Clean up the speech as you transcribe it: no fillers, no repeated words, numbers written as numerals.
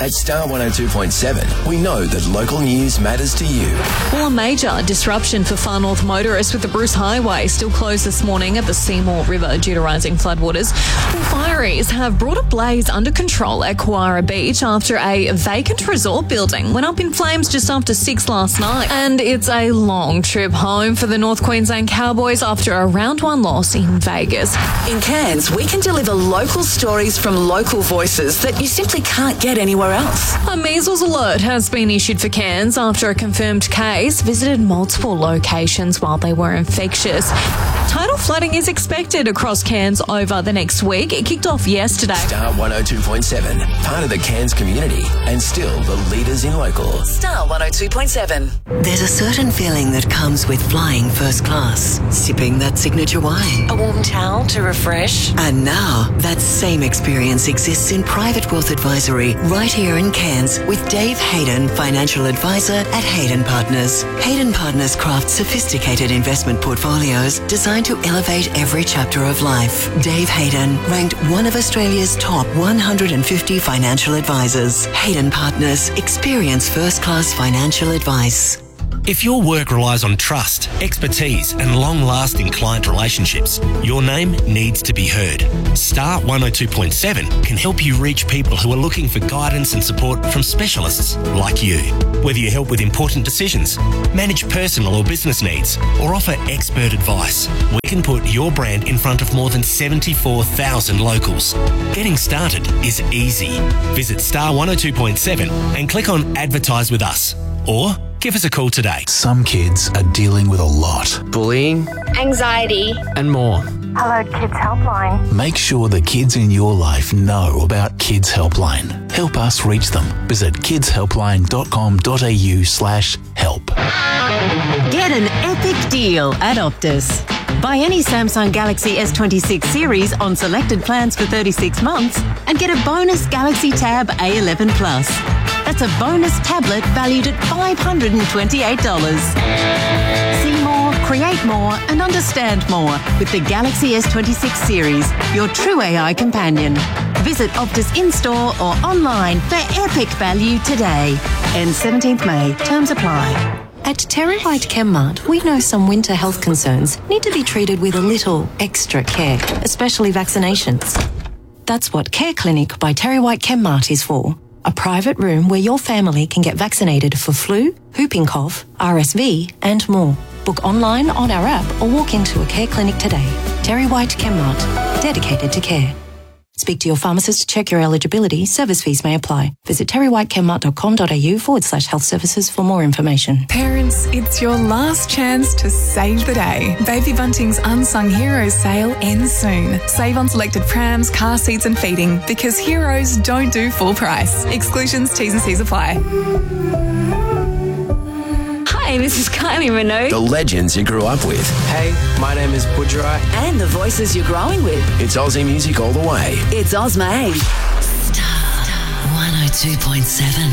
At Star 102.7, we know that local news matters to you. Well, a major disruption for Far North motorists with the Bruce Highway still closed this morning at the Seymour River due to rising floodwaters. Well, fireys have brought a blaze under control at Kowara Beach after a vacant resort building went up in flames just after 6 last night. And it's a long trip home for the North Queensland Cowboys after a round 1 loss in Vegas. In Cairns, we can deliver local stories from local voices that you simply can't get anywhere else. A measles alert has been issued for Cairns after a confirmed case visited multiple locations while they were infectious. Tidal flooding is expected across Cairns over the next week. It kicked off yesterday. Star 102.7, part of the Cairns community and still the leaders in local. Star 102.7. There's a certain feeling that comes with flying first class, sipping that signature wine, a warm towel to refresh. And now, that same experience exists in private wealth advisory right here in Cairns with Dave Hayden, financial advisor at Hayden Partners. Hayden Partners crafts sophisticated investment portfolios designed to elevate every chapter of life. Dave Hayden, ranked one of Australia's top 150 financial advisors. Hayden Partners, experience first-class financial advice. If your work relies on trust, expertise and long-lasting client relationships, your name needs to be heard. Star 102.7 can help you reach people who are looking for guidance and support from specialists like you. Whether you help with important decisions, manage personal or business needs, or offer expert advice, we can put your brand in front of more than 74,000 locals. Getting started is easy. Visit Star 102.7 and click on Advertise with Us. Or give us a call today. Some kids are dealing with a lot. Bullying, anxiety, and more. Hello Kids Helpline. Make sure the kids in your life know about Kids Helpline. Help us reach them. Visit kidshelpline.com.au/help. Get an epic deal at Optus. Buy any Samsung Galaxy S26 series on selected plans for 36 months and get a bonus Galaxy Tab A11 Plus. That's a bonus tablet valued at $528. See more, create more and understand more with the Galaxy S26 series, your true AI companion. Visit Optus in-store or online for epic value today. Ends 17th May. Terms apply. At Terry White ChemMart, we know some winter health concerns need to be treated with a little extra care, especially vaccinations. That's what Care Clinic by Terry White ChemMart is for. A private room where your family can get vaccinated for flu, whooping cough, RSV and more. Book online on our app or walk into a Care Clinic today. Terry White ChemMart, dedicated to care. Speak to your pharmacist to check your eligibility. Service fees may apply. Visit terrywhitechemart.com.au/health services for more information. Parents, it's your last chance to save the day. Baby Bunting's Unsung Heroes sale ends soon. Save on selected prams, car seats and feeding because heroes don't do full price. Exclusions, T's and C's apply. Hi, this is Kylie Minogue. The legends you grew up with. Hey, my name is Budrai. And the voices you're growing with. It's Aussie music all the way. It's Ozma. Star 102.7.